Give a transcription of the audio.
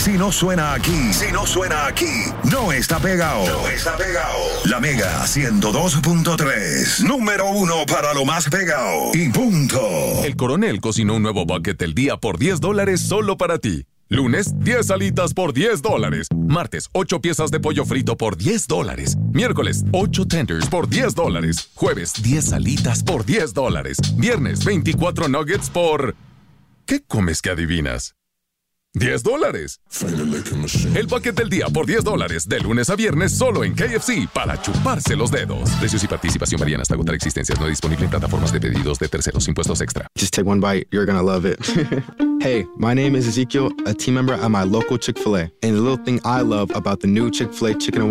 Si no suena aquí, no está pegado. No está pegado. La Mega 102.3, número 1 para lo más pegado. Y punto. El Coronel cocinó un nuevo bucket del día por $10 solo para ti. Lunes, 10 alitas por $10. Martes, 8 piezas de pollo frito por $10. Miércoles, 8 tenders por $10. Jueves, 10 alitas por $10. Viernes, 24 nuggets por... ¿Qué comes que adivinas? $10. El bucket del día por $10, de lunes a viernes solo en KFC para chuparse los dedos. Precios y participación varían hasta agotar existencias. No disponible en plataformas de pedidos de terceros. Impuestos extra. Just take one bite, you're gonna love it. Hey, my name is Ezekiel, a team member at my local Chick-fil-A. And the little thing I love about the new Chick-fil-A Chicken and